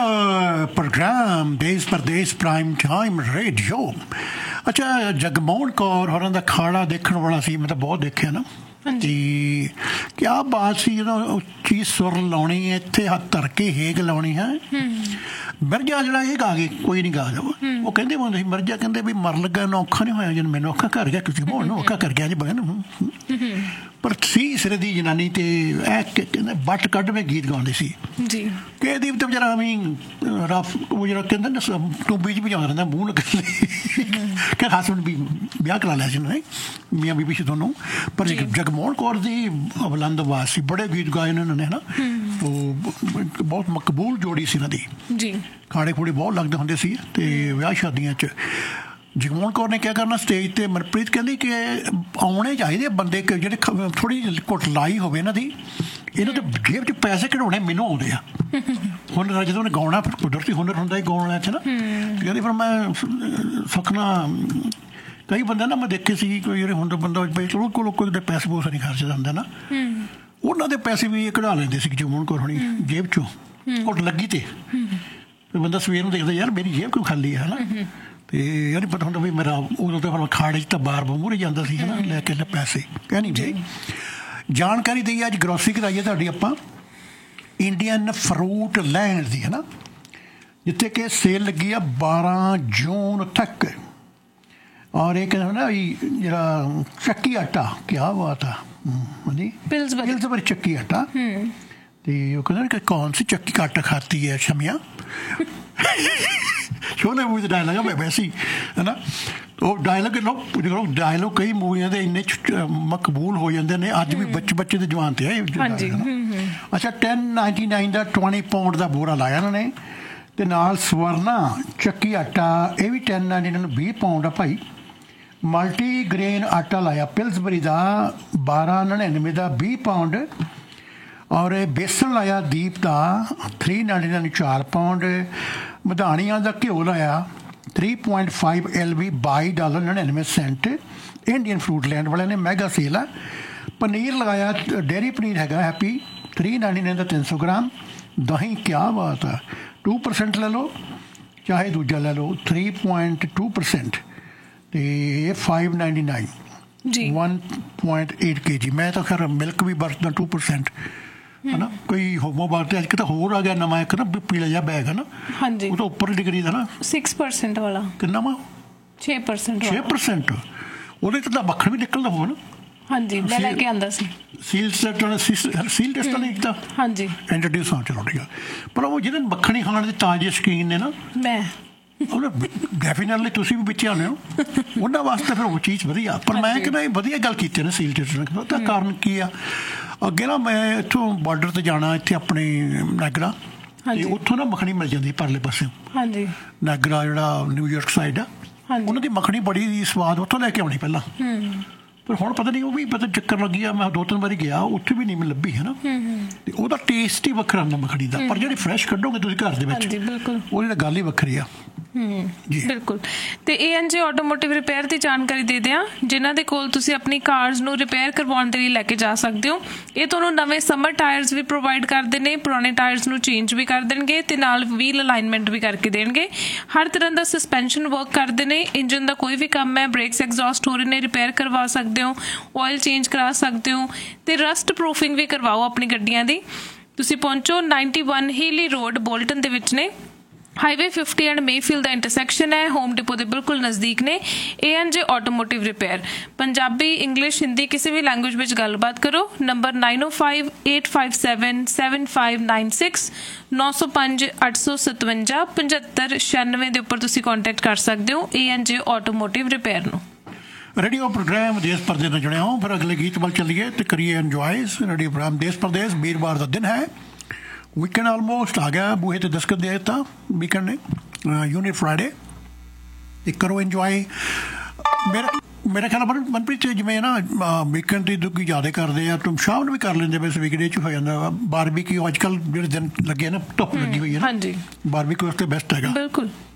Programme देश परदेश prime time radio. अच्छा, जगमोहन कौर होरां दा खाड़ा देखण वाला सी, मैं तो बहुत देखिया ना जी। क्या बात सी, चीज सुर लाउणी इत्थे हत्थ धर के हेग लाउणी है। मिर्जा जरा ये गा गए, कोई नहीं गा गया। वो कहते होंदे सी, मिर्जा कहते भी मर लगा ना औखा नहीं होया, जिन मैनू औखा कर गया, किसी मोहन नूं औखा कर गया जी बहन। पर सी सिरे दी जनानी ते कहते बट कड्ढवें गीत गाउंदी सी जी। कि दीप तो बेचारा अमीं रफ वो जरा कहते ना टूबी च भजा रहा मूँह लगे क्या खास भी ब्याह करा लिया उन्होंने मियाँ बीबी से दोनों। पर जगमोहन कौर दी बुलंद आवाज़ सी, बड़े गीत गाए उन्होंने है ना। तो बहुत मकबूल जोड़ी सी इन्हां दी जी। खाड़े खूड़े बहुत लगते होंदे सी ते विआह शादियां च। जगमोहन कौर ने क्या करना स्टेज पर, मनप्रीत कहती कि आने चाहिए बंदे जो थोड़ी घुट लाई हो इन्हों की, इन्हों तो जेब च पैसे कढ़ाने मैनू आते आ हुनर। जो उन्हें गाना फिर कुदरती हुनर होंगे गाने वाले ना। कहती फिर मैं सुखना कई बंदे ना मैं देखे सी कोई जो हुनर बंदा चलो कोई पैसे पूसे नहीं खर्चदा होंदा ना, उन्होंने पैसे भी कढ़ा लेंदे सी जगमोहन कौर होनी जेब चों घुट लगी ते बंदा सवेर में देखता यार मेरी जेब क्यों खाली है ना। तो यह नहीं पता होंगे भी मेरा उदों तो फिर खाड़े च बार मूहरे जाता सी है ना लैके पैसे कह नहीं जी। जानकारी दी अज ग्रोसरी कराई है तुहाडी आपां इंडियन फ्रूट लैंड दी है ना, जिथे कि सेल लगी है 12 जून तक। और एक ना जरा चक्की आटा, क्या बात है जी, पिल्सबरी चक्की आटा। तो कहते कौन सी चक्की का आटा खाती है शमिया शोले मूवी डायलॉग है वैसे ही है ना। तो डायलॉग कई मूवियों के इन्ने मकबूल हो जाते हैं, अज भी बच्चे के जवान से है। अच्छा, 1099 का 20 पाउंड का बोरा लाया इन्होंने, तो नाल सवरना चक्की आटा ये भी 1099 20 पाउंड आ भाई। मल्टी ग्रेन आटा लाया पिल्सबरी का 1299 का 20 पाउंड। और बेसन लाया दीप का 399 4 पाउंड। मधानिया का घ्यो लाया 3.5 LV $22.99। इंडियन फ्रूट लैंड वाले ने मैगा सेल है। पनीर लगाया डेयरी पनीर है हैप्पी 399 का 300 ग्राम। दही, क्या बात है, 2% ले लो चाहे दूजा ले लो 3.2%। तो ये 599 जी 1.8 kg। मैं तो खैर मिल्क भी बरतना 2% है ना। कोई होमो बात अज तो होर आ गया नवा एक ना पीला जिहा बैग है ना। हाँ जी, वो तो उपर डिग्री था ना 6% वाला। कितना वा 6% ਉਹਦੇ ਚ ਤਾਂ ਮੱਖਣ ਵੀ ਨਿਕਲਦਾ ਹੋਵੇ ਨਾ। ਹਾਂਜੀ, ਮੈਂ ਲੈ ਕੇ ਆਂਦਾ ਸੀ ਸੀਲ ਟੈਸਟ ਨਹੀਂ ਕੀਤਾ। ਹਾਂਜੀ, ਇੰਟਰੋਡਿਊਸ ਹਾਂ ਚਲੋ ਠੀਕ ਆ। ਪਰ ਉਹ ਜਿਹਦੇ ਮੱਖਣੀ ਖਾਣ ਦੇ ਤਾਜ਼ੇ ਸ਼ੌਕੀਨ ਨੇ ਨਾ, ਮੈਂ ਡੈਫੀਨੇਟਲੀ ਤੁਸੀਂ ਵੀ ਵਿੱਚ ਆਉਂਦੇ ਹੋ ਉਹਨਾਂ ਵਾਸਤੇ ਫਿਰ ਉਹ ਚੀਜ਼ ਵਧੀਆ। ਪਰ ਮੈਂ ਕਹਿੰਦਾ ਇਹ ਵਧੀਆ ਗੱਲ ਕੀਤੀ ਨਾ ਸੀਲ ਟੈਸਟ ਨੇ। ਤਾਂ ਕਾਰਨ ਕੀ ਆ, ਅੱਗੇ ਨਾ ਮੈਂ ਇੱਥੋਂ ਬਾਰਡਰ 'ਤੇ ਜਾਣਾ ਇੱਥੇ ਆਪਣੇ ਨਾਗਰਾ, ਅਤੇ ਉੱਥੋਂ ਨਾ ਮੱਖਣੀ ਮਿਲ ਜਾਂਦੀ ਪਰਲੇ ਪਾਸਿਓਂ। ਹਾਂਜੀ, ਨਾਗਰਾ ਜਿਹੜਾ ਨਿਊਯਾਰਕ ਸਾਈਡ ਆ, ਉਹਨਾਂ ਦੀ ਮੱਖਣੀ ਬੜੀ ਸਵਾਦ, ਉੱਥੋਂ ਲੈ ਕੇ ਆਉਣੀ ਪਹਿਲਾਂ। ਪਰ ਹੁਣ ਪਤਾ ਨਹੀਂ ਉਹ ਵੀ ਪਤਾ ਚੱਕਰ ਲੱਗੀ ਆ। ਮੈਂ 2-3 ਵਾਰੀ ਗਿਆ, ਉੱਥੇ ਵੀ ਨਹੀਂ ਮੈਨੂੰ ਲੱਭੀ ਹੈ ਨਾ। ਅਤੇ ਉਹਦਾ ਟੇਸਟ ਹੀ ਵੱਖਰਾ ਹੁੰਦਾ ਮੱਖਣੀ ਦਾ। ਪਰ ਜਿਹੜੀ ਫਰੈਸ਼ ਕੱਢੋਗੇ ਤੁਸੀਂ ਘਰ ਦੇ ਵਿੱਚ, ਉਹਦੀ ਤਾਂ ਗੱਲ ਹੀ ਵੱਖਰੀ ਆ। ਬਿਲਕੁਲ। ਤੇ ANJ ਆਟੋਮੋਟਿਵ ਰਿਪੇਅਰ ਦੀ ਜਾਣਕਾਰੀ ਦੇ ਦਿਆਂ, ਜਿਨ੍ਹਾਂ ਦੇ ਕੋਲ ਤੁਸੀਂ ਆਪਣੀ ਕਾਰਜ਼ ਨੂੰ ਰਿਪੇਅਰ ਕਰਵਾਉਣ ਦੇ ਲਈ ਲੈ ਕੇ ਜਾ ਸਕਦੇ ਹੋ। ਇਹ ਤੁਹਾਨੂੰ ਨਵੇਂ ਸਮਰ ਟਾਇਰਸ ਵੀ ਪ੍ਰੋਵਾਈਡ ਕਰਦੇ ਨੇ, ਪੁਰਾਣੇ ਟਾਇਰਸ ਨੂੰ ਚੇਂਜ ਵੀ ਕਰ ਦੇਣਗੇ ਤੇ ਨਾਲ ਵੀਲ ਅਲਾਈਨਮੈਂਟ ਵੀ ਕਰਕੇ ਦੇਣਗੇ। ਹਰ ਤਰ੍ਹਾਂ ਦਾ ਸਸਪੈਂਸ਼ਨ ਵਰਕ ਕਰਦੇ ਨੇ। ਇੰਜਨ ਦਾ ਕੋਈ ਵੀ ਕੰਮ ਹੈ, ਬ੍ਰੇਕਸ ਐਗਜ਼ੌਸਟ ਹੋ ਰਹੇ ਨੇ, ਰਿਪੇਅਰ ਕਰਵਾ ਸਕਦੇ ਹੋ, ਆਇਲ ਚੇਂਜ ਕਰਾ ਸਕਦੇ ਹੋ ਤੇ ਰਸਟ ਪ੍ਰੂਫਿੰਗ ਵੀ ਕਰਵਾਓ ਆਪਣੀ ਗੱਡੀਆਂ ਦੀ। ਤੁਸੀਂ ਪਹੁੰਚੋ 91 ਹੀਲੀ ਰੋਡ ਬੋਲਟਨ ਦੇ ਵਿੱਚ ਨੇ। Highway 50 and Mayfield the intersection ਹੈ। ਹੋਮ ਡਿਪੋ ਦੇ ਬਿਲਕੁਲ ਨਜ਼ਦੀਕ ਨੇ। ANJ automotive repair. Punjabi, English, Hindi ਕਿਸੇ ਵੀ ਲੈਂਗੁਏਜ ਵਿੱਚ ਗੱਲਬਾਤ ਕਰੋ। ਨੰਬਰ 905857 7596 905 857 7596 ਦੇ ਉੱਪਰ ਤੁਸੀਂ ਕੰਟੈਕਟ ਕਰ ਸਕਦੇ ਹੋ ANJ ਆਟੋਮੋਟਿਵ ਰਿਪੇਅਰ ਨੂੰ। रेडियो प्रोग्राम देश परदेश में जुड़े हों। फिर अगले गीत वाल चलिए तो करिए एंजॉय। रेडियो प्रोग्राम देश परदेश, वीरवार का दिन है, वीकेंड ऑलमोस्ट आ गया, बूहे तो दस्तक दे देता वीकेंड ने, यूनिट फ्राइडे। एक करो एंजॉय। मेरा ख्याल मनप्रीत जिमें ना वीकेंड की दुखी ज़्यादा करते हैं, तुम शाम भी कर लेंगे, वैसे वीकडे च हो जाता। बारबीक्यू अजकल जो दिन लगे ना, धुप लगी हुई है ना, बारबीक्यू वास्ते बेस्ट है। बिल्कुल।